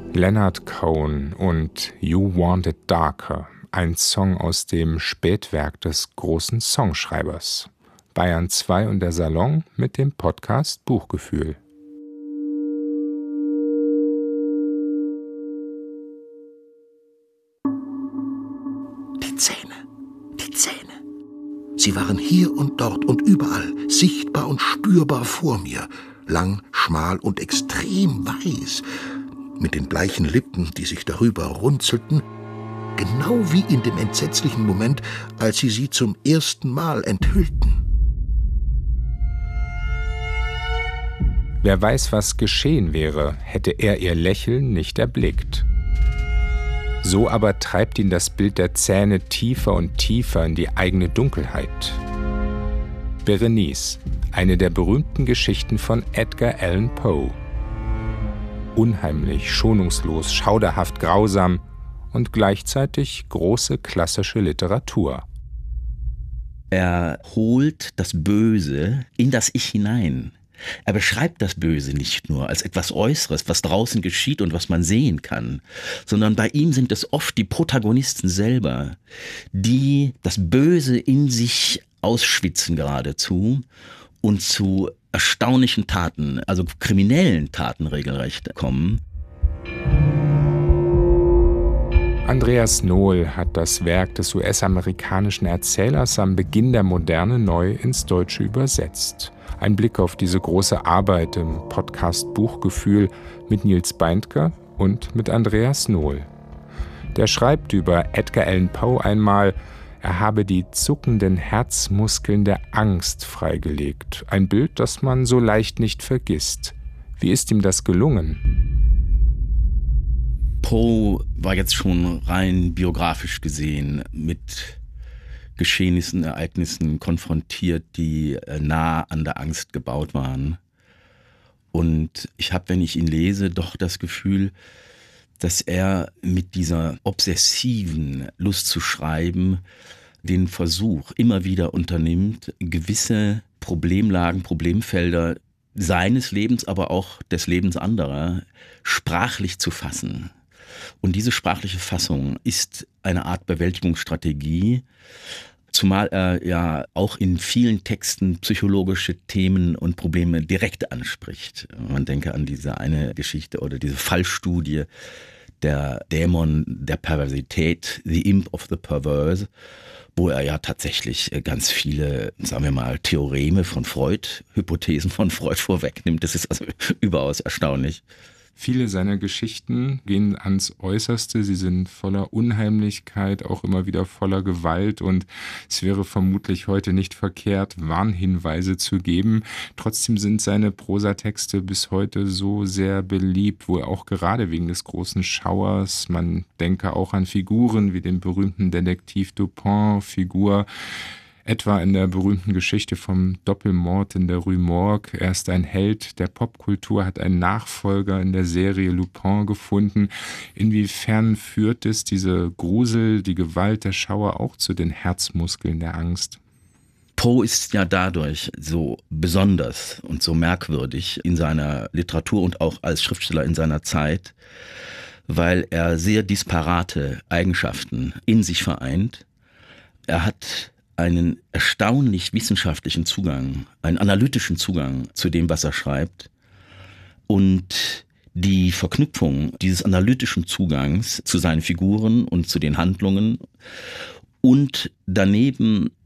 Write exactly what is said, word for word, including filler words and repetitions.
Leonard Cohen und You Want It Darker, ein Song aus dem Spätwerk des großen Songschreibers. Bayern zwei und der Salon mit dem Podcast Buchgefühl. Die Zähne, die Zähne. Sie waren hier und dort und überall, sichtbar und spürbar vor mir, lang, schmal und extrem weiß, mit den bleichen Lippen, die sich darüber runzelten, genau wie in dem entsetzlichen Moment, als sie sie zum ersten Mal enthüllten. Wer weiß, was geschehen wäre, hätte er ihr Lächeln nicht erblickt. So aber treibt ihn das Bild der Zähne tiefer und tiefer in die eigene Dunkelheit. Berenice, eine der berühmten Geschichten von Edgar Allan Poe. Unheimlich, schonungslos, schauderhaft, grausam und gleichzeitig große klassische Literatur. Er holt das Böse in das Ich hinein. Er beschreibt das Böse nicht nur als etwas Äußeres, was draußen geschieht und was man sehen kann, sondern bei ihm sind es oft die Protagonisten selber, die das Böse in sich ausschwitzen geradezu und zu erstaunlichen Taten, also kriminellen Taten regelrecht kommen. Andreas Nohl hat das Werk des U S-amerikanischen Erzählers am Beginn der Moderne neu ins Deutsche übersetzt. Ein Blick auf diese große Arbeit im Podcast Buchgefühl mit Nils Beindker und mit Andreas Nohl. Der schreibt über Edgar Allan Poe einmal, er habe die zuckenden Herzmuskeln der Angst freigelegt. Ein Bild, das man so leicht nicht vergisst. Wie ist ihm das gelungen? Poe war jetzt schon rein biografisch gesehen mit Geschehnissen, Ereignissen konfrontiert, die nah an der Angst gebaut waren. Und ich habe, wenn ich ihn lese, doch das Gefühl, dass er mit dieser obsessiven Lust zu schreiben den Versuch immer wieder unternimmt, gewisse Problemlagen, Problemfelder seines Lebens, aber auch des Lebens anderer sprachlich zu fassen. Und diese sprachliche Fassung ist eine Art Bewältigungsstrategie, zumal er ja auch in vielen Texten psychologische Themen und Probleme direkt anspricht. Man denke an diese eine Geschichte oder diese Fallstudie, der Dämon der Perversität, The Imp of the Perverse, wo er ja tatsächlich ganz viele, sagen wir mal, Theoreme von Freud, Hypothesen von Freud vorwegnimmt. Das ist also überaus erstaunlich. Viele seiner Geschichten gehen ans Äußerste, sie sind voller Unheimlichkeit, auch immer wieder voller Gewalt und es wäre vermutlich heute nicht verkehrt, Warnhinweise zu geben. Trotzdem sind seine Prosatexte bis heute so sehr beliebt, wohl auch gerade wegen des großen Schauers. Man denke auch an Figuren wie den berühmten Detektiv Dupin-Figur, etwa in der berühmten Geschichte vom Doppelmord in der Rue Morgue. Er ist ein Held der Popkultur, hat einen Nachfolger in der Serie Lupin gefunden. Inwiefern führt es diese Grusel, die Gewalt, der Schauer auch zu den Herzmuskeln der Angst? Poe ist ja dadurch so besonders und so merkwürdig in seiner Literatur und auch als Schriftsteller in seiner Zeit, weil er sehr disparate Eigenschaften in sich vereint. Er hat einen erstaunlich wissenschaftlichen Zugang, einen analytischen Zugang zu dem, was er schreibt. Und die Verknüpfung dieses analytischen Zugangs zu seinen Figuren und zu den Handlungen und daneben